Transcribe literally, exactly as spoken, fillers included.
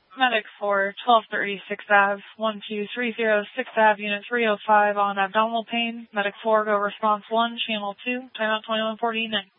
Medic for twelve thirty sixth Avenue, one two three zero sixth Avenue, Unit three oh five on abdominal pain. Medic four, go response one, channel two, timeout twenty-one forty-nine.